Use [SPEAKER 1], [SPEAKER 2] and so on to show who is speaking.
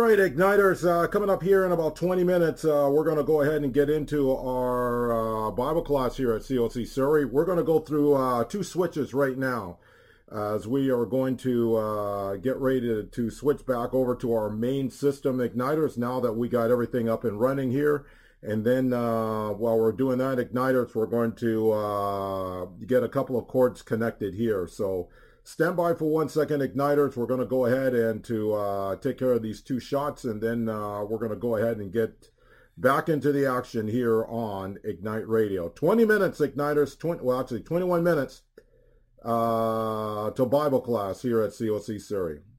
[SPEAKER 1] right, Igniters, coming up here in about 20 minutes, we're going to go ahead and get into our Bible class here at COC Surrey. We're going to go through two switches right now as we are going to get ready to switch back over to our main system Igniters now that we got everything up and running here. And then while we're doing that, Igniters, we're going to get a couple of cords connected here. So stand by for 1 second, Igniters. We're going to go ahead and to take care of these two shots, and then we're going to go ahead and get back into the action here on Ignite Radio. 20 minutes, Igniters. 21 minutes to Bible class here at COC Surrey.